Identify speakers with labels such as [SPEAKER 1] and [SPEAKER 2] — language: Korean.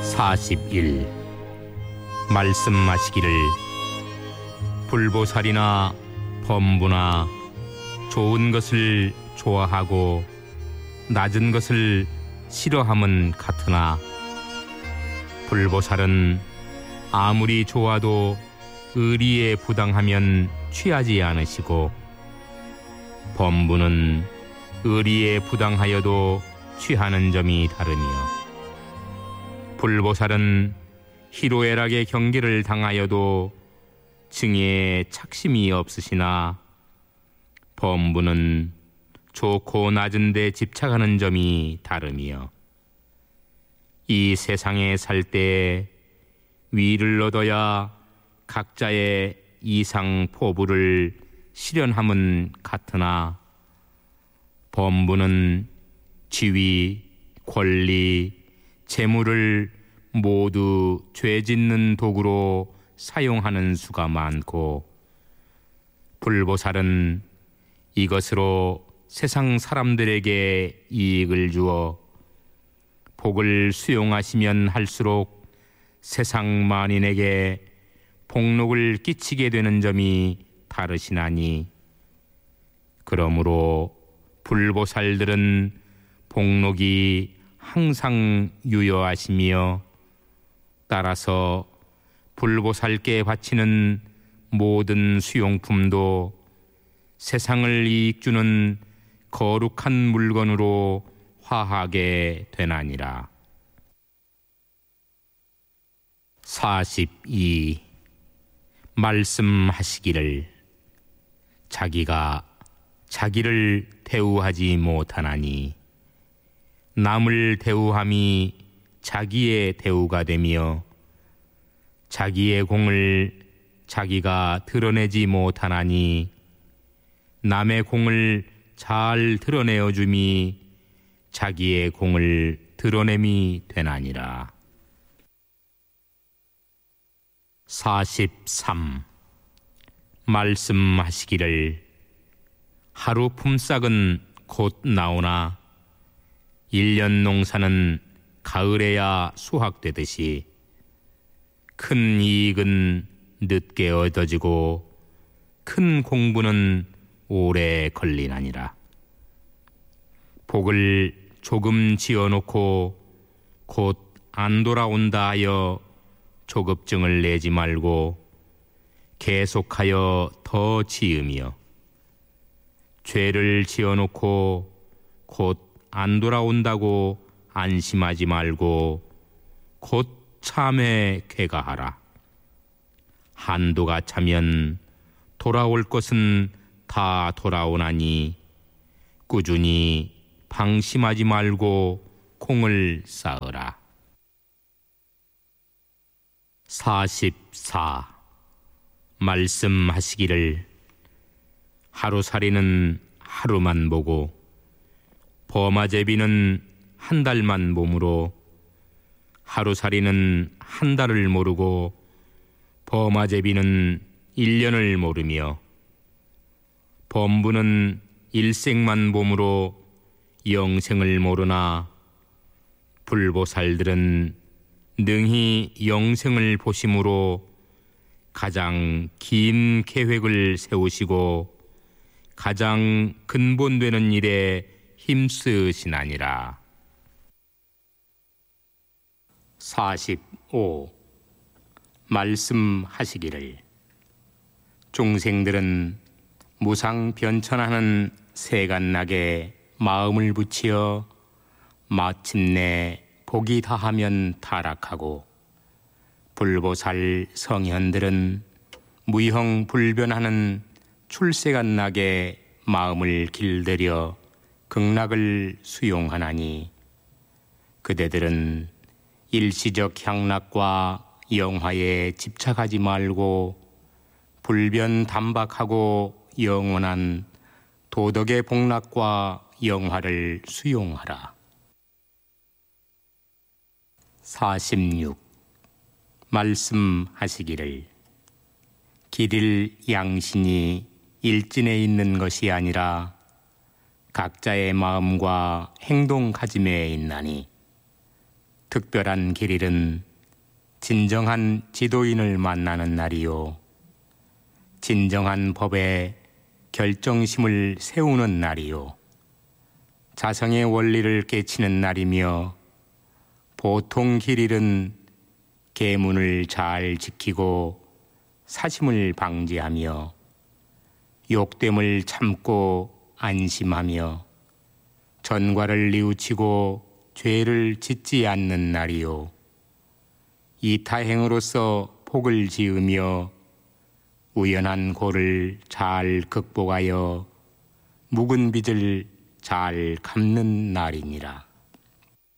[SPEAKER 1] 41. 말씀하시기를 불보살이나 범부나 좋은 것을 좋아하고 낮은 것을 싫어함은 같으나 불보살은 아무리 좋아도 의리에 부당하면 취하지 않으시고 범부는 의리에 부당하여도 취하는 점이 다르며 불보살은 희로애락의 경계를 당하여도 증예에 착심이 없으시나 범부는 좋고 낮은 데 집착하는 점이 다르며 이 세상에 살 때에 위를 얻어야 각자의 이상 포부를 실현함은 같으나 범부는 지위, 권리, 재물을 모두 죄 짓는 도구로 사용하는 수가 많고 불보살은 이것으로 세상 사람들에게 이익을 주어 복을 수용하시면 할수록 세상 만인에게 복록을 끼치게 되는 점이 다르시나니 그러므로 불보살들은 복록이 항상 유효하시며 따라서 불보살께 바치는 모든 수용품도 세상을 이익주는 거룩한 물건으로 화하게 되나니라. 42. 말씀하시기를 자기가 자기를 대우하지 못하나니 남을 대우함이 자기의 대우가 되며 자기의 공을 자기가 드러내지 못하나니 남의 공을 잘 드러내어 줌이 자기의 공을 드러냄이 되나니라. 43. 말씀하시기를 하루 품삯은 곧 나오나 1년 농사는 가을에야 수확되듯이 큰 이익은 늦게 얻어지고 큰 공부는 오래 걸리나니라. 복을 조금 지어놓고 곧 안 돌아온다 하여 조급증을 내지 말고 계속하여 더 지으며 죄를 지어놓고 곧 안 돌아온다고 안심하지 말고 곧 참에 쾌가하라. 한도가 차면 돌아올 것은 다 돌아오나니 꾸준히 방심하지 말고 공을 쌓으라. 44. 말씀하시기를 하루살이는 하루만 보고 범아제비는 한 달만 몸으로 하루살이는 한 달을 모르고 범아제비는 1년을 모르며 범부는 일생만 봄으로 영생을 모르나 불보살들은 능히 영생을 보심으로 가장 긴 계획을 세우시고 가장 근본되는 일에 힘쓰시나니라. 45. 말씀하시기를 중생들은 무상 변천하는 세간락에 마음을 붙여 마침내 복이 다하면 타락하고 불보살 성현들은 무형불변하는 출세간락에 마음을 길들여 극락을 수용하나니 그대들은 일시적 향락과 영화에 집착하지 말고 불변담박하고 영원한 도덕의 복락과 영화를 수용하라. 46. 말씀하시기를 길일 양신이 일진에 있는 것이 아니라 각자의 마음과 행동 가짐에 있나니 특별한 길일은 진정한 지도인을 만나는 날이요. 진정한 법에 결정심을 세우는 날이요. 자성의 원리를 깨치는 날이며, 보통 길일은 계문을 잘 지키고 사심을 방지하며 욕됨을 참고 안심하며 전과를 뉘우치고 죄를 짓지 않는 날이요. 이타행으로서 복을 지으며 우연한 고를 잘 극복하여 묵은 빚을 잘 갚는 날이니라.